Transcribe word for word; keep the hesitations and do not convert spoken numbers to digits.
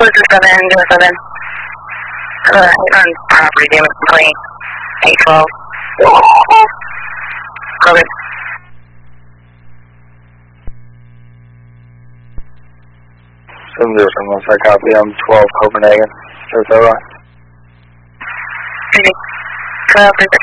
Closer seven, zero seven. Uh, on property damage complaint. eight twelve. Covered. seven zero seven, one side copy. I'm twelve Copenhagen. Is that right? Covered.